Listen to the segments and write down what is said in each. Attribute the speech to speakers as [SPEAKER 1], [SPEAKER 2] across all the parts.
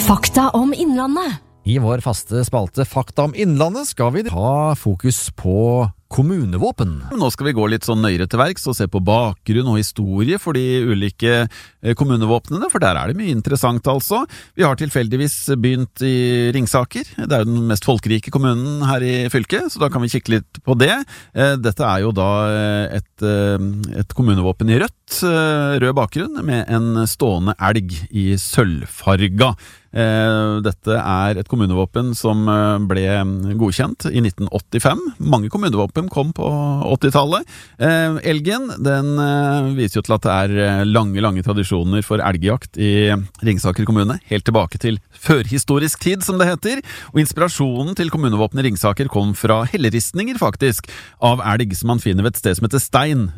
[SPEAKER 1] Fakta om Innlandet.
[SPEAKER 2] I vår faste spalte Fakta om Innlandet skal vi ha fokus på kommunevåpen.
[SPEAKER 3] Nå skal vi gå litt sånn nøyere til verks og se på bakgrunn og historie for de ulike kommunevåpnene, for der er det mye interessant altså. Vi har tilfeldigvis begynt i Ringsaker. Det er jo den mest folkerike kommunen her i fylket, så da kan vi kikke litt på det. Dette er jo da et kommunevåpen i rødt, rød bakgrunn, med en stående elg i sølvfarga. Dette er et kommunevåpen som ble godkjent i 1985. Mange kommunevåpen kom på 80-tallet. Elgen, den viser jo til at det er lange tradisjoner for elgjakt i Ringsaker kommune, helt tilbake til førhistorisk tid, som det heter. Og inspirasjonen til kommunevåpenet Ringsaker kom fra helleristninger, faktisk, av elg som man finner ved et sted som heter Stein,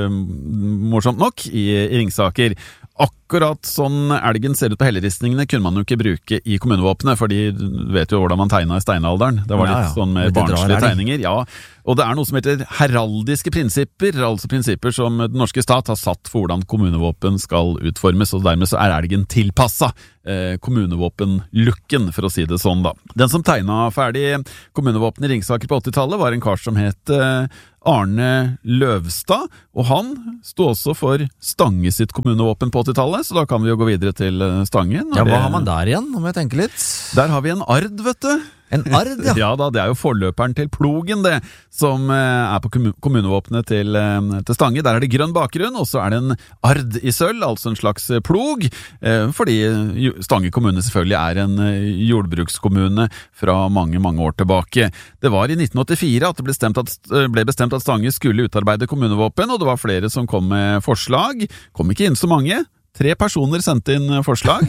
[SPEAKER 3] morsomt nok, i Ringsaker. Akkurat sånn elgen ser ut på helleristningene kunne man jo ikke bruke i kommunevåpenet, for de vet jo hvordan man tegnet i steinalderen. Det var litt sånn mer barnslige tegninger. Ja, og det er noe som heter heraldiske prinsipper, altså prinsipper som den norske stat har satt for hvordan kommunevåpen skal utformes, og dermed så er elgen tilpasset kommunevåpen-looken, for å si det sånn da. Den som tegnet ferdig kommunevåpen i Ringsaker på 80-tallet var en kar som het Arne Løvstad, og han sto også for Stange sitt kommunevåpen på 80-tallet, så da kan vi jo gå videre til Stange.
[SPEAKER 2] Ja, hva har man der igjen, om jeg tenker litt?
[SPEAKER 3] Der har vi en ard, vet du.
[SPEAKER 2] En ard, ja.
[SPEAKER 3] Ja da, det er jo forløperen til plogen det, som er på kommunevåpenet til Stange. Der er det grønn bakgrunn, og så er det en ard i sølv, altså en slags plog, fordi Stange kommune selvfølgelig er en jordbrukskommune fra mange år tilbake. Det var i 1984 at det ble bestemt at Stange skulle utarbeide kommunevåpen, og det var flere som kom med forslag. Kom ikke inn så mange. 3 personer sendte inn forslag,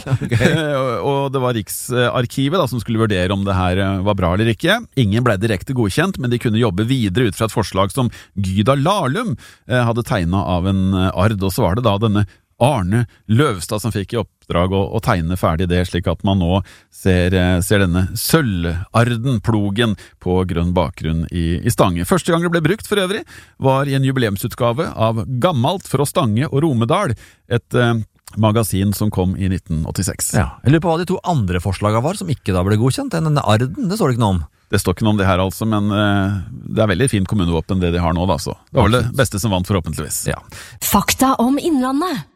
[SPEAKER 3] og det var Riksarkivet da, som skulle vurdere om det her var bra eller ikke. Ingen ble direkte godkjent, men de kunne jobbe videre ut fra et forslag som Gyda Lahlum hadde tegnet av en ard, og så var det da denne Arne Løvstad som fikk i oppdrag å tegne ferdig det, slik at man nå ser denne sølvarden, plogen, på grønn bakgrunn i Stange. Første gang det ble brukt for øvrig var i en jubileumsutgave av Gammalt fra Stange og Romedal, et magasin som kom i 1986.
[SPEAKER 2] Ja, jeg lurer på hva de 2 andre forslagene var som ikke da ble godkjent. Denne arden, det står det ikke noe om.
[SPEAKER 3] Det står ikke noe om det her altså, men det er veldig fint kommunevåpen det de har nå da, så det var vel det beste som vant forhåpentligvis.
[SPEAKER 2] Ja.
[SPEAKER 1] Fakta om Innlandet.